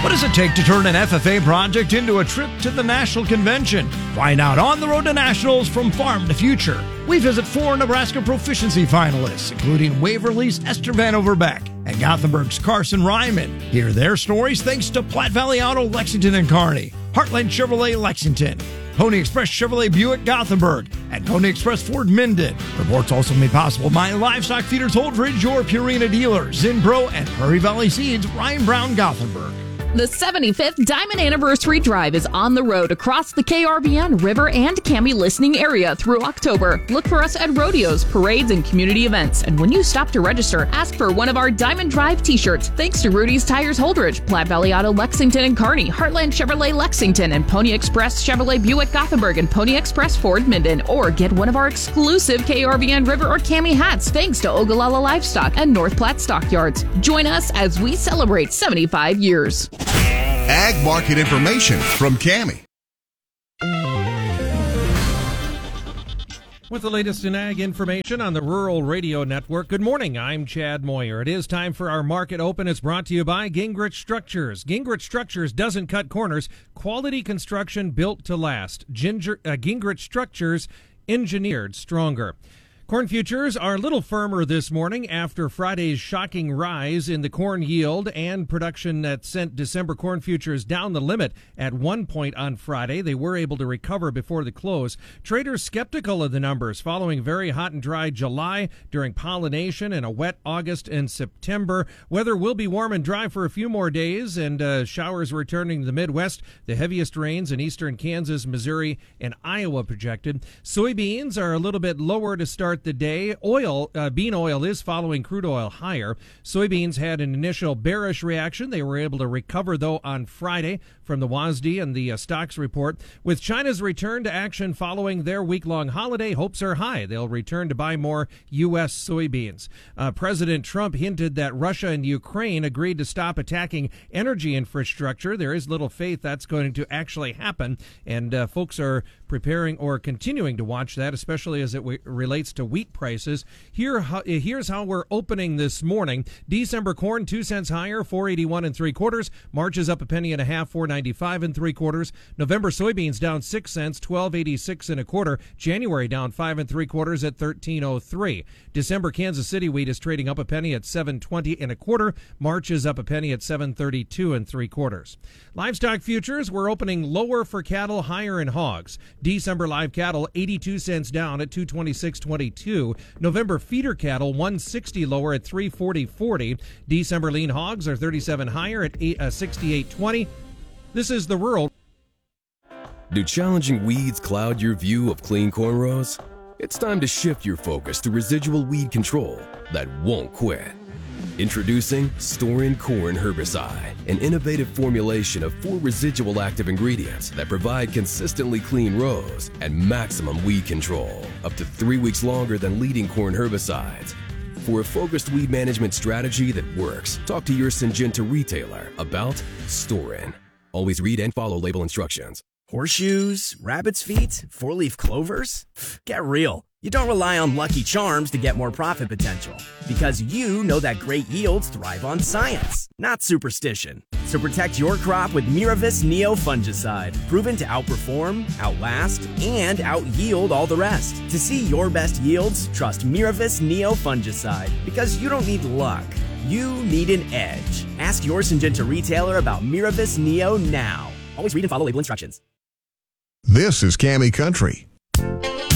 What does it take to turn an FFA project into a trip to the National Convention? Find out on the road to Nationals from Farm to Future. We visit 4 Nebraska proficiency finalists, including Waverly's Esther Van Overbeck and Gothenburg's Carson Ryman. Hear their stories thanks to Platte Valley Auto Lexington and Kearney, Heartland Chevrolet Lexington, Pony Express Chevrolet Buick Gothenburg, and Pony Express Ford Minden. Reports also made possible by Livestock Feeders Holdridge, your Purina dealer, Zinpro, and Prairie Valley Seeds, Ryan Brown Gothenburg. The 75th Diamond Anniversary Drive is on the road across the KRVN River and Cami listening area through October. Look for us at rodeos, parades, and community events. And when you stop to register, ask for one of our Diamond Drive t-shirts. Thanks to Rudy's Tires Holdridge, Platte Valley Auto Lexington and Kearney, Heartland Chevrolet Lexington, and Pony Express Chevrolet Buick Gothenburg, and Pony Express Ford Minden. Or get one of our exclusive KRVN River or Cami hats thanks to Ogallala Livestock and North Platte Stockyards. Join us as we celebrate 75 years. Ag market information from Cami. With the latest in ag information on the Rural Radio Network. Good morning, I'm Chad Moyer. It is time for our market open. It's brought to you by Gingrich Structures. Gingrich Structures doesn't cut corners. Quality construction built to last. Gingrich Structures, engineered stronger. Corn futures are a little firmer this morning after Friday's shocking rise in the corn yield and production that sent December corn futures down the limit at 1 point on Friday. They were able to recover before the close. Traders skeptical of the numbers following very hot and dry July during pollination and a wet August and September. Weather will be warm and dry for a few more days, and showers returning to the Midwest. The heaviest rains in eastern Kansas, Missouri, and Iowa projected. Soybeans are a little bit lower to start the day. Bean oil is following crude oil higher. Soybeans had an initial bearish reaction. They were able to recover, though, on Friday from the WASDE and the stocks report. With China's return to action following their week-long holiday, hopes are high. They'll return to buy more U.S. soybeans. President Trump hinted that Russia and Ukraine agreed to stop attacking energy infrastructure. There is little faith that's going to actually happen, and folks are preparing or continuing to watch that, especially as it relates to wheat prices. Here's how we're opening this morning. December corn 2 cents higher, 4.81 3/4. March is up a penny and a half, 4.95 3/4. November soybeans down 6 cents, 12.86 1/4. January down 5 3/4 at 13.03. December Kansas City wheat is trading up a penny at 7.20 1/4. March is up a penny at 7.32 3/4. Livestock futures were opening lower for cattle, higher in hogs. December live cattle 82 cents down at 226.22. November feeder cattle 160 lower at 340.40. December lean hogs are 37 higher at 68.20. This is the Rural. Do challenging weeds cloud your view of clean cornrows? It's time to shift your focus to residual weed control that won't quit. Introducing Storin Corn Herbicide, an innovative formulation of 4 residual active ingredients that provide consistently clean rows and maximum weed control, up to 3 weeks longer than leading corn herbicides. For a focused weed management strategy that works, talk to your Syngenta retailer about Storin. Always read and follow label instructions. Horseshoes, rabbit's feet, 4-leaf clovers? Get real. You don't rely on Lucky Charms to get more profit potential, because you know that great yields thrive on science, not superstition. So protect your crop with Miravis Neo Fungicide, proven to outperform, outlast, and out-yield all the rest. To see your best yields, trust Miravis Neo Fungicide, because you don't need luck. You need an edge. Ask your Syngenta retailer about Miravis Neo now. Always read and follow label instructions. This is Cami Country.